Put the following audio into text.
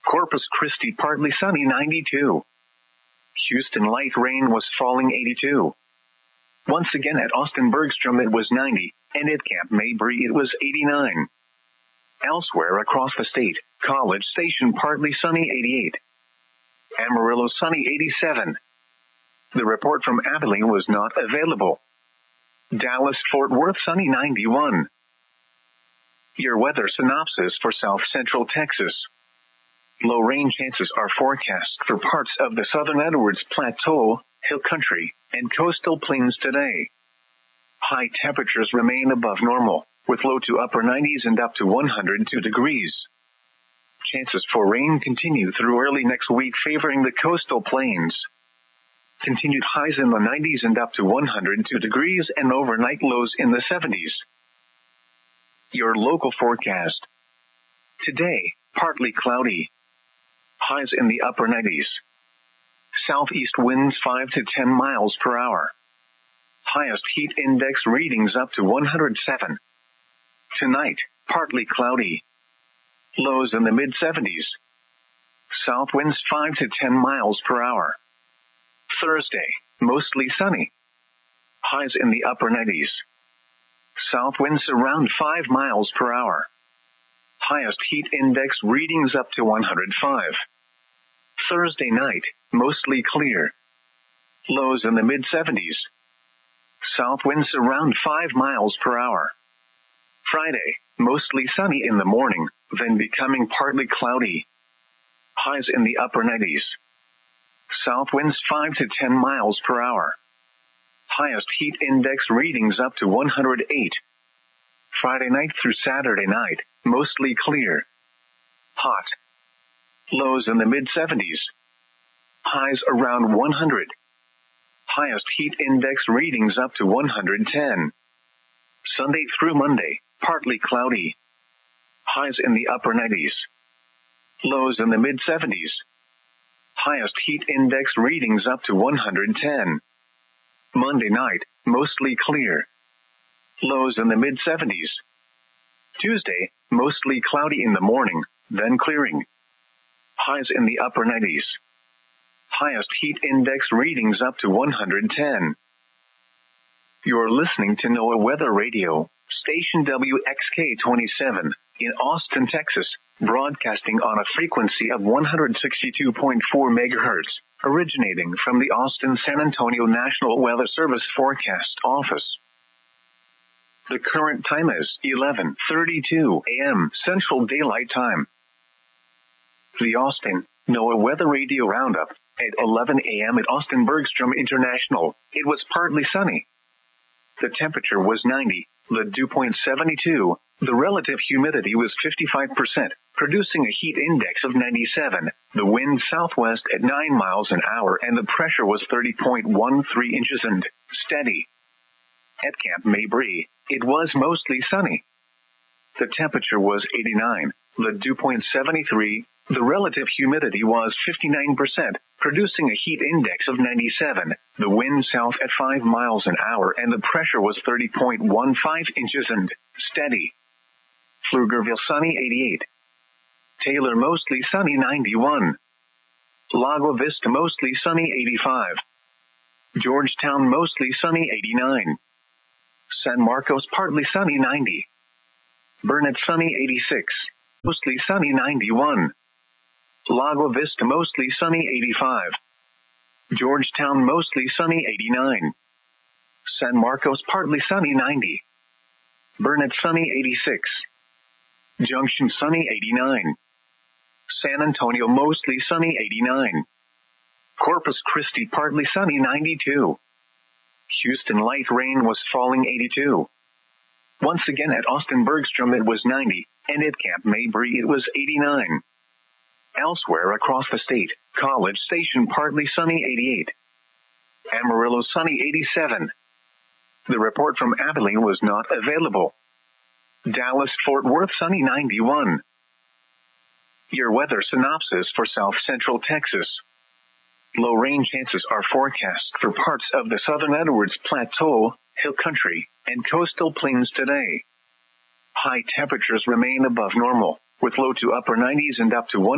Corpus Christi partly sunny 92. Houston light rain was falling 82. Once again at Austin Bergstrom it was 90, and at Camp Mabry it was 89. Elsewhere across the state, College Station partly sunny 88. Amarillo sunny 87. The report from Abilene was not available. Dallas-Fort Worth sunny 91. Your weather synopsis for South Central Texas. Low rain chances are forecast for parts of the southern Edwards Plateau, Hill Country, and coastal plains today. High temperatures remain above normal, with low to upper 90s and up to 102 degrees. Chances for rain continue through early next week, favoring the coastal plains. Continued highs in the 90s and up to 102 degrees, and overnight lows in the 70s. Your local forecast. Today, partly cloudy. Highs in the upper 90s. Southeast winds 5 to 10 miles per hour. Highest heat index readings up to 107. Tonight, partly cloudy. Lows in the mid-70s. South winds 5 to 10 miles per hour. Thursday, mostly sunny. Highs in the upper 90s. South winds around 5 miles per hour. Highest heat index readings up to 105. Thursday night, mostly clear. Lows in the mid-70s. South winds around 5 miles per hour. Friday, mostly sunny in the morning, then becoming partly cloudy. Highs in the upper 90s. South winds 5 to 10 miles per hour. Highest heat index readings up to 108. Friday night through Saturday night, mostly clear. Hot. Lows in the mid-70s. Highs around 100. Highest heat index readings up to 110. Sunday through Monday, partly cloudy. Highs in the upper 90s. Lows in the mid-70s. Highest heat index readings up to 110. Monday night, mostly clear. Lows in the mid-70s. Tuesday, mostly cloudy in the morning, then clearing. Highs in the upper 90s. Highest heat index readings up to 110. You're listening to NOAA Weather Radio, station WXK-27, in Austin, Texas, broadcasting on a frequency of 162.4 megahertz, originating from the Austin-San Antonio National Weather Service Forecast Office. The current time is 11:32 a.m. Central Daylight Time. The Austin NOAA Weather Radio Roundup. At 11 a.m. at Austin Bergstrom International, it was partly sunny. The temperature was 90, the dew point 72, the relative humidity was 55%, producing a heat index of 97, the wind southwest at 9 miles an hour, and the pressure was 30.13 inches and steady. At Camp Mabry, it was mostly sunny. The temperature was 89, the dew point 73, the relative humidity was 59%, producing a heat index of 97, the wind south at 5 miles an hour, and the pressure was 30.15 inches and steady. Pflugerville sunny 88. Taylor mostly sunny 91. Lago Vista mostly sunny 85. Georgetown mostly sunny 89. San Marcos partly sunny 90. Burnett sunny 86. Mostly sunny 91. Lago Vista mostly sunny 85. Georgetown mostly sunny 89. San Marcos partly sunny 90. Burnett sunny 86. Junction sunny 89. San Antonio mostly sunny 89. Corpus Christi partly sunny 92. Houston light rain was falling 82. Once again at Austin Bergstrom it was 90, and at Camp Mabry it was 89. Elsewhere across the state, College Station partly sunny 88. Amarillo sunny 87. The report from Abilene was not available. Dallas-Fort Worth sunny 91. Your weather synopsis for South Central Texas. Low rain chances are forecast for parts of the southern Edwards Plateau, Hill Country, and coastal plains today. High temperatures remain above normal, with low to upper 90s and up to 1